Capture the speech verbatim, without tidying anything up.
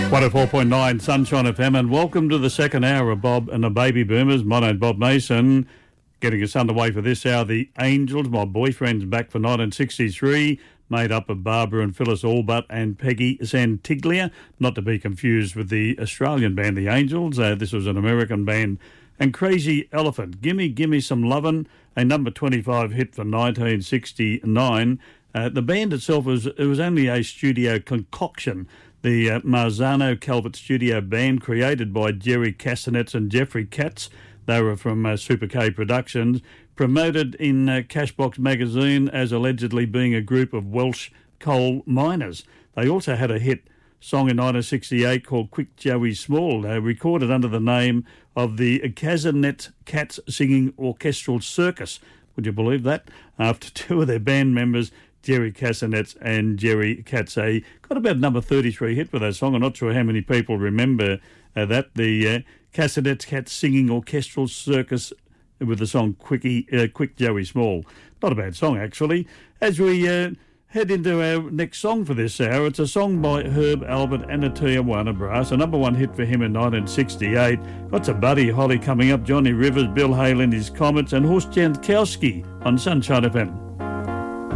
one oh four point nine Sunshine F M, and welcome to the second hour of Bob and the Baby Boomers. My name's Bob Mason. Getting us underway for this hour, the Angels, My Boyfriend's Back for nineteen sixty-three, made up of Barbara and Phyllis Allbutt and Peggy Santiglia, not to be confused with the Australian band The Angels. Uh, this was an American band. And Crazy Elephant, Gimme Gimme Some Lovin', a number twenty-five hit for nineteen sixty-nine. Uh, the band itself was it was only a studio concoction. The uh, Marzano Calvert studio band, created by Jerry Castanets and Jeffrey Katz. They were from uh, Super K Productions, promoted in uh, Cashbox magazine as allegedly being a group of Welsh coal miners. They also had a hit song in nineteen sixty-eight called Quick Joey Small, uh, recorded under the name of the Castanet Cats Singing Orchestral Circus. Would you believe that? After two of their band members, Jerry Castanets and Jerry Katz, got about number thirty-three hit with that song. I'm not sure how many people remember uh, that. The uh, Castanets Cats Singing Orchestral Circus with the song Quickie, uh, Quick Joey Small. Not a bad song, actually. As we uh, head into our next song for this hour, it's a song by Herb Alpert and the Tijuana Brass, a number one hit for him in nineteen sixty-eight. Got some Buddy Holly coming up, Johnny Rivers, Bill Haley and his Comets, and Horst Jankowski on Sunshine F M.